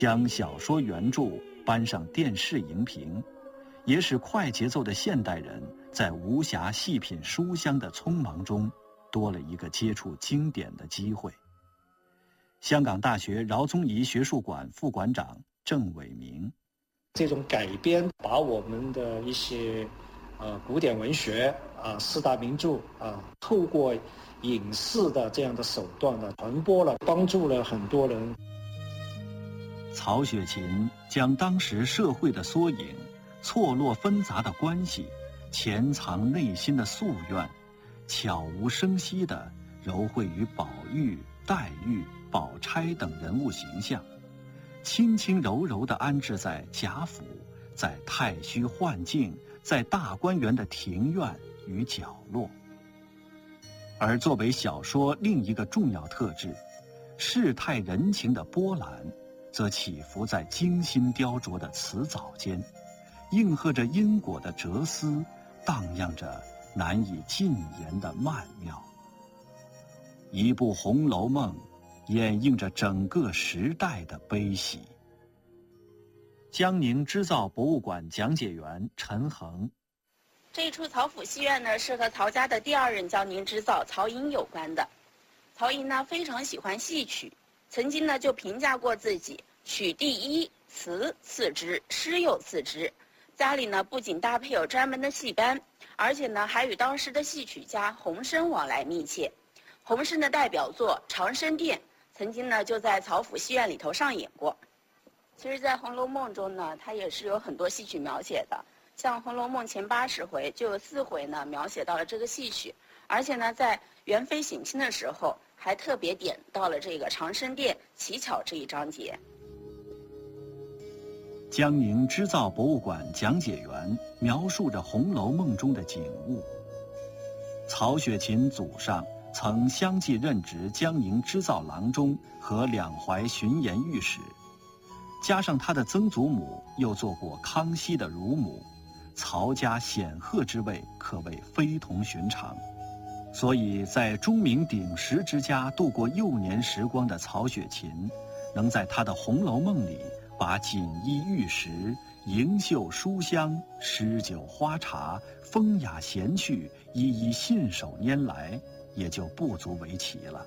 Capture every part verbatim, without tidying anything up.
将小说原著搬上电视荧屏，也使快节奏的现代人在无暇细品书香的匆忙中，多了一个接触经典的机会。香港大学饶宗颐学术馆副馆长郑伟明， 这种改编把我们的一些呃古典文学啊、四大名著啊，透过影视的这样的手段呢传播了，帮助了很多人。 曹雪芹将当时社会的缩影、错落纷杂的关系、潜藏内心的夙愿，悄无声息地糅绘于宝玉、黛玉、宝钗等人物形象，轻轻柔柔地安置在贾府，在太虚幻境，在大观园的庭院与角落。而作为小说另一个重要特质，世态人情的波澜，则起伏在精心雕琢的词藻间，应和着因果的哲思，荡漾着难以尽言的曼妙。一部《红楼梦》掩映着整个时代的悲喜。江宁织造博物馆讲解员陈恒， 这一出曹府戏院呢，是和曹家的第二任江宁织造曹寅有关的。曹寅呢非常喜欢戏曲，曾经呢就评价过自己曲第一，词次之，诗又次之。家里呢不仅搭配有专门的戏班，而且呢还与当时的戏曲家洪升往来密切。洪升的代表作《长生殿》曾经呢就在曹府戏院里头上演过。其实在《红楼梦》中呢，它也是有很多戏曲描写的，像《红楼梦》前八十回就有四回呢描写到了这个戏曲，而且呢在元妃省亲的时候还特别点到了这个长生殿乞巧这一章节。 江宁织造博物馆讲解员描述着《红楼梦》中的景物。曹雪芹祖上曾相继任职江宁织造郎中和两淮巡盐御史，加上他的曾祖母又做过康熙的乳母，曹家显赫之位可谓非同寻常。所以在钟鸣鼎食之家度过幼年时光的曹雪芹，能在他的《红楼梦》里把锦衣玉食、盈袖书香、诗酒花茶、风雅闲趣一一信手拈来，也就不足为奇了。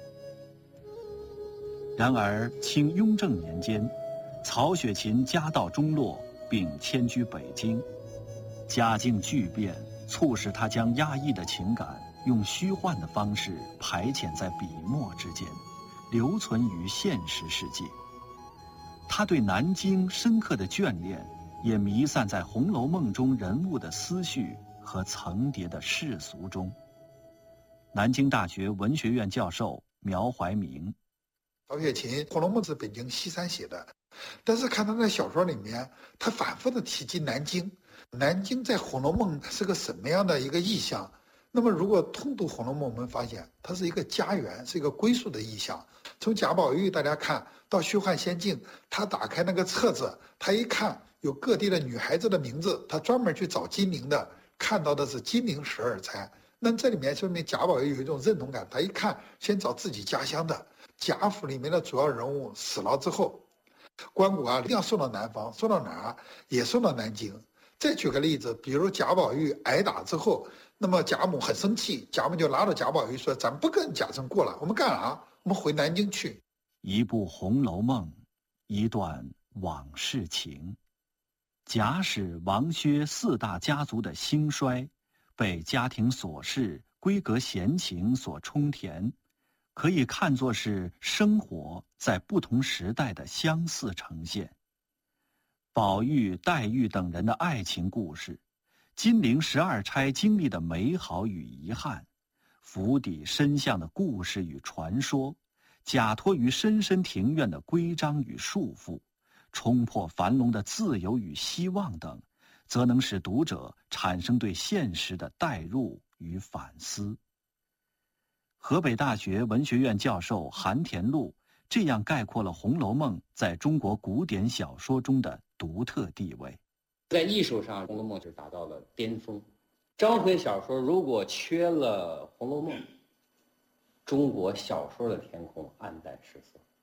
然而清雍正年间，曹雪芹家道中落，并迁居北京，家境巨变，促使他将压抑的情感用虚幻的方式排遣在笔墨之间，留存于现实世界。他对南京深刻的眷恋，也弥散在《红楼梦》中人物的思绪和层叠的世俗中。南京大学文学院教授苗怀明， 曹雪芹《红楼梦》是北京西山写的，但是看他在小说里面，他反复的提及南京。南京在《红楼梦》是个什么样的一个意象？那么如果通读《红楼梦》，我们发现它是一个家园，是一个归属的意象。从贾宝玉大家看到虚幻仙境，他打开那个册子，他一看有各地的女孩子的名字，他专门去找金陵的，看到的是金陵十二钗。那这里面说明贾宝玉有一种认同感，他一看先找自己家乡的。贾府里面的主要人物死了之后，棺椁啊一定要送到南方，送到哪儿？也送到南京。再举个例子，比如贾宝玉挨打之后，那么贾母很生气，贾母就拉着贾宝玉说：“咱不跟贾政过了，我们干啥？我们回南京去。” 一部《红楼梦》，一段往事情。贾史王薛四大家族的兴衰，被家庭琐事、闺阁闲情所充填，可以看作是生活在不同时代的相似呈现。宝玉、黛玉等人的爱情故事，金陵十二钗经历的美好与遗憾，府邸深巷的故事与传说，假托于深深庭院的规章与束缚，冲破樊笼的自由与希望等，则能使读者产生对现实的代入与反思。河北大学文学院教授韩田禄这样概括了《红楼梦》在中国古典小说中的独特地位。 在艺术上，《红楼梦》就达到了巅峰。章回小说如果缺了《红楼梦》，中国小说的天空黯淡失色。